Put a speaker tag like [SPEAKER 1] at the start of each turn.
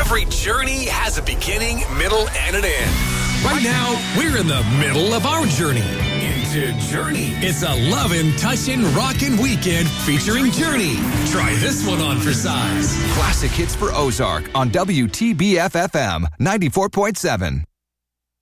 [SPEAKER 1] Every journey has a beginning, middle, and an end. Right now, we're in the middle of our journey into Journey. It's a lovin', touchin', rockin' weekend featuring Journey. Try this one on for size.
[SPEAKER 2] Classic hits for Ozark on WTBF-FM 94.7.